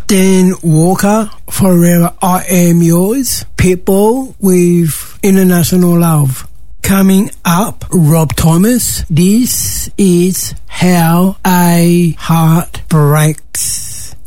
Dan Walker, Forever I Am Yours. Pitbull with International Love. Coming up, Rob Thomas. This is How a Heart Breaks.